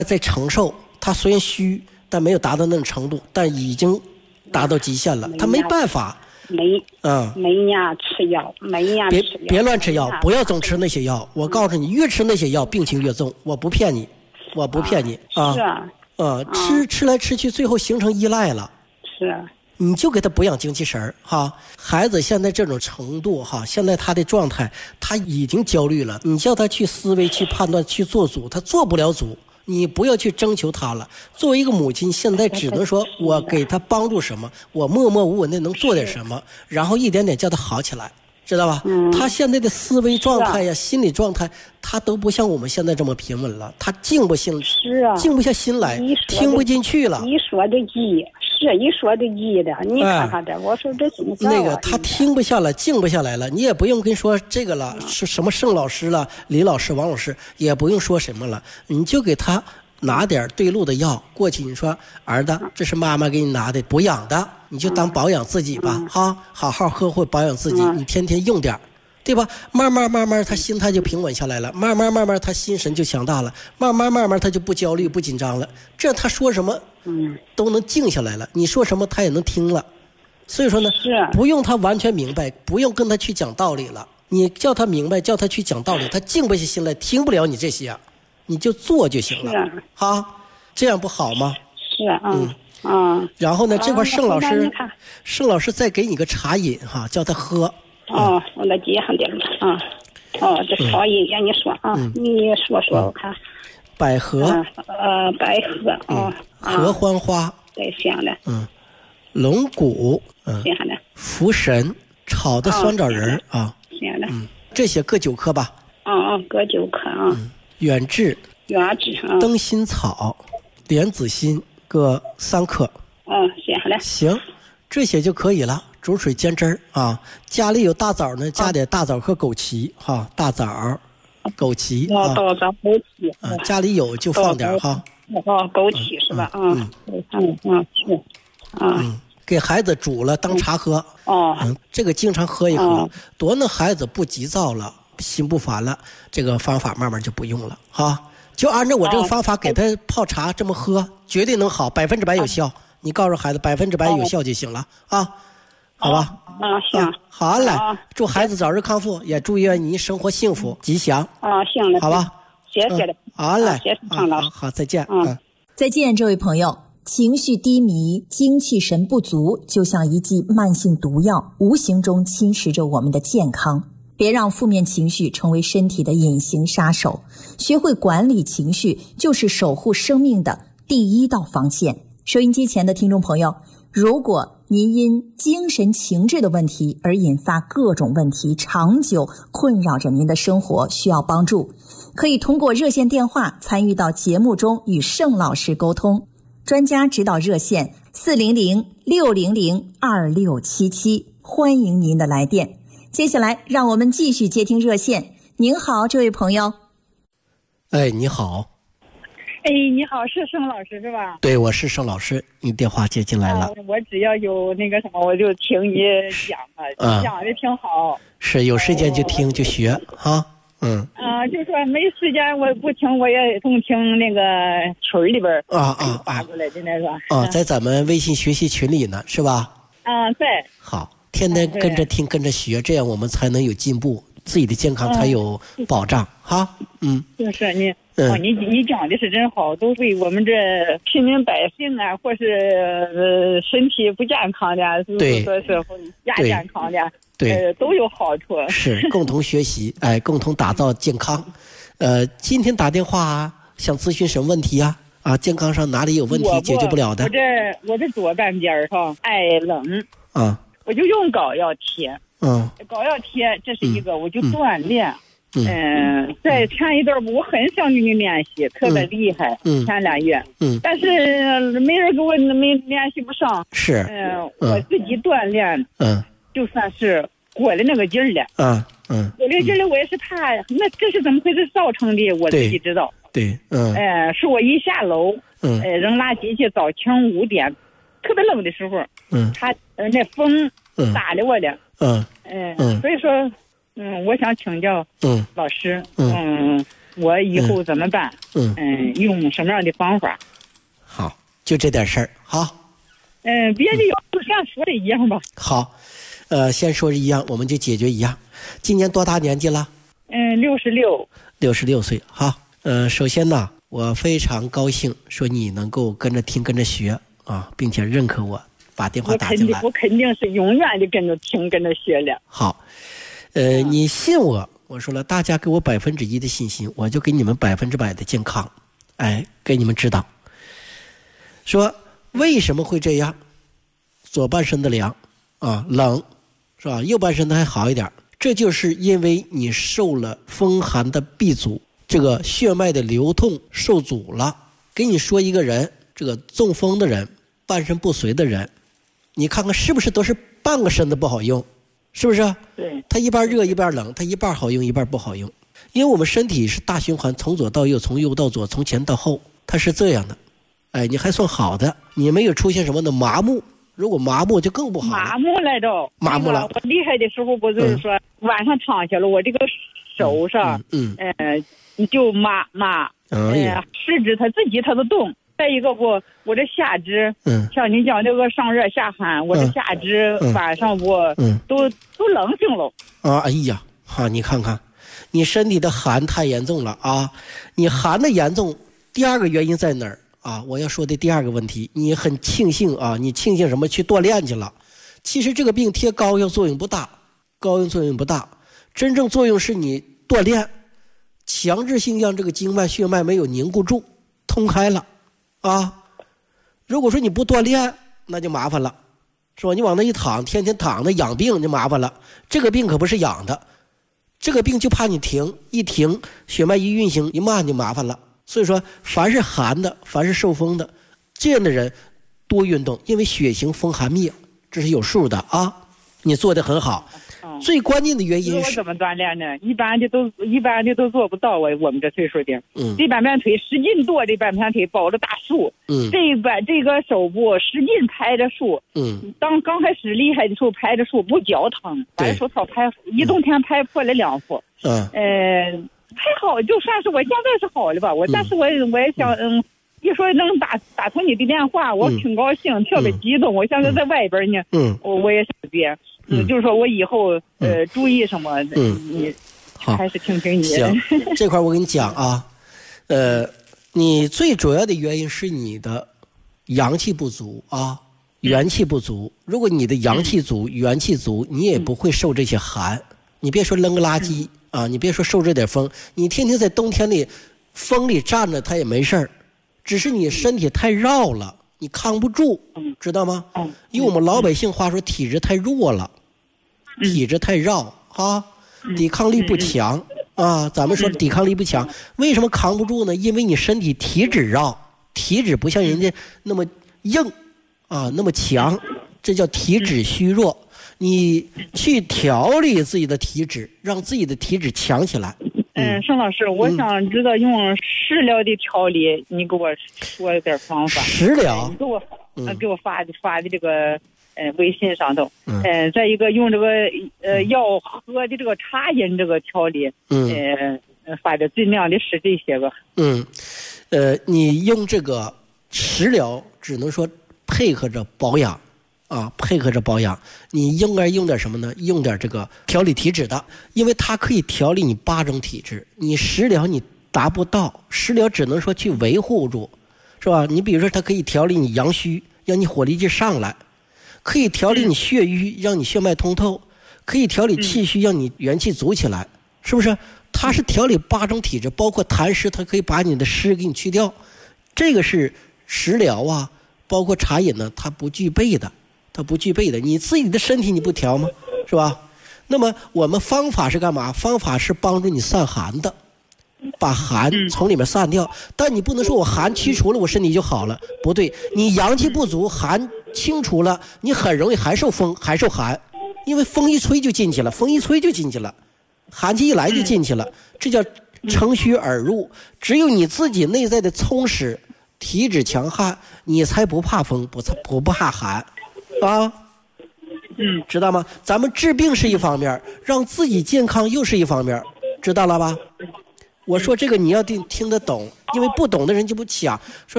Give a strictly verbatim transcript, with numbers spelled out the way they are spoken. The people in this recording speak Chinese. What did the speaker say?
在承受，他虽然虚，但没有达到那种程度，但已经达到极限了，他没办法。 没， 嗯， 没呀，吃药，没呀， 别别乱吃药，不要总吃那些药。我告诉你，越吃那些药，病情越重。我不骗你，我不骗你啊。 是啊。 呃，吃吃来吃去，最后形成依赖了。 是。 你就给他补养精气神儿哈。孩子现在这种程度哈，现在他的状态他已经焦虑了。你叫他去思维、去判断、去做主，他做不了主。你不要去征求他了。作为一个母亲，现在只能说我给他帮助什么，我默默无闻的能做点什么，然后一点点叫他好起来，知道吧？嗯、他现在的思维状态呀、啊、心理状态，他都不像我们现在这么平稳了，他静不心， 是啊， 静不下心来，听不进去了。 你说的一是一说的一的，你看看这，哎、我说这怎么、啊、 那个他听不下来，静不下来了，你也不用跟说这个了，是、嗯、什么盛老师了、李老师、王老师，也不用说什么了，你就给他拿点对路的药过去。你说儿子，这是妈妈给你拿的补养的，你就当保养自己吧，嗯、哈，好好呵护保养自己，嗯、你天天用点。对吧？慢慢慢慢他心态就平稳下来了，慢慢慢慢他心神就强大了，慢慢慢慢他就不焦虑不紧张了，这样他说什么嗯都能静下来了，你说什么他也能听了。所以说呢，不用他完全明白，不用跟他去讲道理了，你叫他明白，叫他去讲道理，他静不下心来，听不了你这些，你就做就行了。好，这样不好吗？ 是啊，嗯嗯。 然后呢，这块盛老师盛老师再给你个茶饮哈，叫他喝。 哦，我那记上点了啊。哦，这茶饮让你说啊，嗯、你说说我看。 百合。 啊、呃，百合啊。 嗯、合欢花。 对，行的。 嗯。龙骨。嗯。 行的。 茯神炒的酸枣仁儿、哦、啊。 行的。 嗯，这些各九颗吧。 哦哦，各九颗啊。 嗯。远志。 远志啊。 灯心草、莲子心各三克。 哦，行的。 行，这些就可以了。煮水煎汁儿啊，家里有大枣呢，加点大枣和枸杞哈、啊，大枣、枸杞啊， 大枣、枸杞啊，家里有就放点哈。 哦，枸杞是吧？嗯嗯嗯嗯是啊。 嗯，给孩子煮了当茶喝。 哦。 嗯，这个经常喝一喝，哦、多那孩子不急躁了，心不烦了，这个方法慢慢就不用了哈。就按照我这个方法给他泡茶这么喝，绝对能好，百分之百有效。哦、你告诉孩子百分之百有效就行了啊。好吧， 啊行， 啊、好嘞、啊，祝孩子早日康复，也祝愿您生活幸福吉祥。 啊，行了， 好吧， 谢谢的， 嗯、好嘞， 啊、谢谢常老师、 啊，好，再见， 嗯， 嗯再见，这位朋友。情绪低迷、精气神不足，就像一剂慢性毒药，无形中侵蚀着我们的健康。别让负面情绪成为身体的隐形杀手，学会管理情绪，就是守护生命的第一道防线。收音机前的听众朋友，如果您因精神情志的问题而引发各种问题，长久困扰着您的生活，需要帮助，可以通过热线电话参与到节目中与盛老师沟通。专家指导热线四零零六零零二六七七，欢迎您的来电。接下来让我们继续接听热线。您好，这位朋友。 哎，你好。 哎，你好，是盛老师是吧？ 对，我是盛老师，你电话接进来了。啊、 我只要有那个什么，我就听你讲啊，讲的挺好。 是，有时间就听就学哈。嗯。 啊，就说没时间我不听，我也总听那个群里边啊啊发过来的那个。 啊，在咱们微信学习群里呢，是吧？ 啊，对。 好，天天跟着听，跟着学，这样我们才能有进步，自己的健康才有保障哈。嗯。 就是你。哦，你你讲的是真好，都为我们这平民百姓啊，或是呃身体不健康的， 对， 说是亚健康的， 对， 呃都有好处。 是共同学习，哎，共同打造健康。呃，今天打电话想咨询什么问题啊？啊，健康上哪里有问题解决不了的？ 我这我这左半边上爱冷啊， 我就用膏药贴。 嗯， 膏药贴这是一个，嗯、我就锻炼。 嗯， 嗯在前一段我很想跟你联系，特别厉害。嗯，前俩月。 嗯， 但是没人给我没联系不上。 是。 嗯，我自己锻炼。嗯，就算是过了那个劲儿了。 嗯嗯。 过了劲儿了，我也是怕，那这是怎么回事造成的？我自己知道。 对。嗯。 哎，是我一下楼， 嗯， 哎，扔垃圾去，早清五点，特别冷的时候。 嗯。 他呃那风打的我的。 嗯。 嗯。嗯。所以说。嗯，我想请教嗯老师，嗯， 我以后怎么办？ 嗯嗯, 嗯，用什么样的方法？ 好，就这点事儿。好， 嗯，别的要不像说的一样吧。 好，呃，先说一样，我们就解决一样。今年多大年纪了？ 嗯，六十六。 六十六岁。好，呃，首先呢，我非常高兴说你能够跟着听跟着学啊，并且认可我，把电话打进来。 我肯定我肯定是永远的跟着听跟着学了。 好，呃，嗯、你信我，我说了，大家给我百分之一的信心，我就给你们百分之百的健康，哎，给你们指导。说为什么会这样？左半身的凉啊，冷，是吧？右半身的还好一点，这就是因为你受了风寒的痹阻，这个血脉的流通受阻了。给你说一个人，这个中风的人，半身不遂的人，你看看是不是都是半个身子不好用？是不是？ 对， 它一半热一半冷，它一半好用一半不好用。因为我们身体是大循环，从左到右，从右到左，从前到后，它是这样的。哎，你还算好的，你没有出现什么的麻木。如果麻木就更不好了。 麻木来着， 麻木了。 我厉害的时候不就是说、嗯、晚上躺下了，我这个手上， 嗯，嗯呃，就麻麻， 哎呀， 呃，食指它自己它都动。再一个不，我这下肢， 嗯， 像你讲这个上热下寒，我这下肢晚上我， 嗯， 都都冷醒了。 啊，哎呀，哈，你看看，你身体的寒太严重了啊！你寒的严重，第二个原因在哪儿啊？我要说的第二个问题，你很庆幸啊，你庆幸什么？去锻炼去了。其实这个病贴膏药作用不大，膏药作用不大，真正作用是你锻炼，强制性让这个经脉血脉没有凝固住，通开了。啊，如果说你不锻炼，那就麻烦了，是吧？你往那一躺，天天躺着养病就麻烦了。这个病可不是养的，这个病就怕你停，一停血脉一运行一慢就麻烦了。所以说，凡是寒的，凡是受风的，这样的人多运动，因为血行风寒灭，这是有数的啊。你做得很好。嗯、最关键的原因是我怎么锻炼呢？一般的都一般的都做不到。我我们这岁数的， 嗯， 这半边腿使劲跺，这半边腿抱着大树， 嗯， 这半这个手部使劲拍着树， 嗯， 当刚开始厉害的时候拍着树不脚疼，把手操拍一冬天拍破了两副， 嗯， 呃，还好，就算是我现在是好了吧。我、嗯、但是我我也想，嗯。嗯一说能打打通你的电话，我挺高兴，嗯、特别激动。我现在在外边呢， 嗯， 我我也想别，嗯，就是说我以后呃、嗯、注意什么， 嗯， 你好， 还是听听你。 行，这块我跟你讲啊，呃，你最主要的原因是你的阳气不足啊，元气不足。如果你的阳气足、嗯、元气足，你也不会受这些寒。嗯、你别说扔个垃圾、嗯、啊，你别说受这点风，你天天在冬天里风里站着，它也没事儿。只是你身体太绕了，你扛不住，知道吗？用我们老百姓话说，体质太弱了，体质太绕啊，抵抗力不强啊。咱们说抵抗力不强，为什么扛不住呢？因为你身体体质绕，体质不像人家那么硬啊，那么强，这叫体质虚弱。你去调理自己的体质，让自己的体质强起来。 嗯，盛老师，我想知道用食疗的调理，你给我说点方法。 食疗， 你给我，嗯，给我发的发的这个呃微信上头， 嗯， 呃，再一个用这个呃要喝的这个茶饮这个调理， 嗯， 呃，发的尽量的是这些个。 嗯，呃，你用这个食疗只能说配合着保养。啊，配合着保养，你应该用点什么呢？用点这个调理体质的，因为它可以调理你八种体质。你食疗你达不到，食疗只能说去维护住，是吧？你比如说，它可以调理你阳虚，让你火力就上来；可以调理你血瘀，让你血脉通透；可以调理气虚，让你元气足起来，是不是？它是调理八种体质，包括痰湿，它可以把你的湿给你去掉。这个是食疗啊，包括茶饮呢，它不具备的。它不具备的，你自己的身体你不调吗？是吧？那么我们方法是干嘛？方法是帮助你散寒的，把寒从里面散掉。但你不能说我寒去除了，我身体就好了，不对，你阳气不足，寒清除了，你很容易还受风，还受寒，因为风一吹就进去了，风一吹就进去了，寒气一来就进去了，这叫乘虚而入。只有你自己内在的充实，体质强悍，你才不怕风，不不怕寒。啊， 嗯， 知道吗？咱们治病是一方面，让自己健康又是一方面，知道了吧？ 我说这个你要听听得懂，因为不懂的人就不讲。说